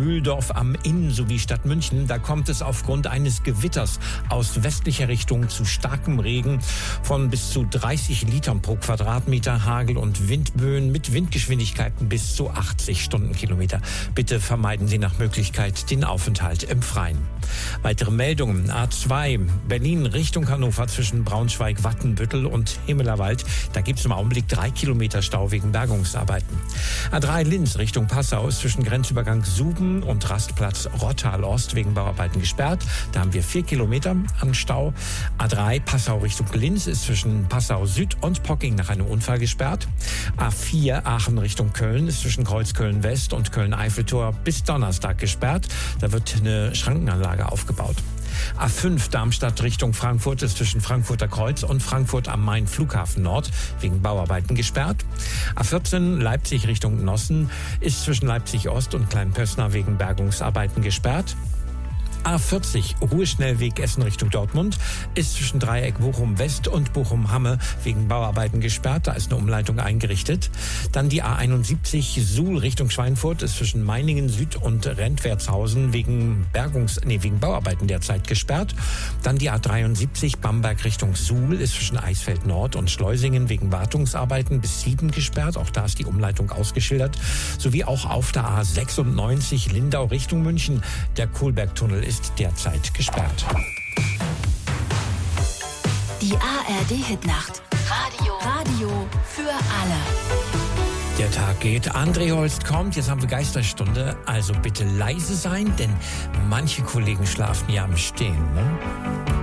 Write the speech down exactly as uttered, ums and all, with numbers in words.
Mühldorf am Inn sowie Stadt München. Da kommt es aufgrund eines Gewitters aus westlicher Richtung zu starkem Regen von bis zu dreißig Litern pro Quadratmeter, Hagel und Windböen mit Windgeschwindigkeiten bis zu achtzig Stundenkilometer. Bitte vermeiden Sie nach Möglichkeit den Aufenthalt im Freien. Weitere Meldungen. A zwei Berlin Richtung Hannover zwischen Braunschweig, Wattenbüttel und Himmelerwald. Da gibt es im Augenblick drei Kilometer Stau wegen Bergungsarbeiten. A drei Linz Richtung Passau ist zwischen Grenzübergang Suben und Rastplatz Rottal-Ost wegen Bauarbeiten gesperrt. Da haben wir vier Kilometer an Stau. A drei Passau Richtung Linz ist zwischen Passau Süd und Pocking nach einem Unfall gesperrt. A vier Aachen Richtung Köln ist zwischen Kreuzköln West und Köln-Eiffeltor bis Donnerstag gesperrt. Da wird eine Schrankenanlage aufgebaut. A fünf Darmstadt Richtung Frankfurt ist zwischen Frankfurter Kreuz und Frankfurt am Main Flughafen Nord wegen Bauarbeiten gesperrt. A vierzehn Leipzig Richtung Nossen ist zwischen Leipzig Ost und Kleinpössner wegen Bergungsarbeiten gesperrt. A vierzig Ruheschnellweg Essen Richtung Dortmund ist zwischen Dreieck Bochum West und Bochum Hamme wegen Bauarbeiten gesperrt. Da ist eine Umleitung eingerichtet. Dann die A einundsiebzig Suhl Richtung Schweinfurt ist zwischen Meiningen Süd und Rentwertshausen wegen Bergungs, nee, wegen Bauarbeiten derzeit gesperrt. Dann die A dreiundsiebzig Bamberg Richtung Suhl ist zwischen Eisfeld Nord und Schleusingen wegen Wartungsarbeiten bis Sieden gesperrt. Auch da ist die Umleitung ausgeschildert. Sowie auch auf der A sechsundneunzig Lindau Richtung München. Der Kohlbergtunnel ist ist derzeit gesperrt. Die A R D-Hitnacht. Radio. Radio für alle. Der Tag geht. André Holst kommt. Jetzt haben wir Geisterstunde. Also bitte leise sein, denn manche Kollegen schlafen ja am Stehen, ne?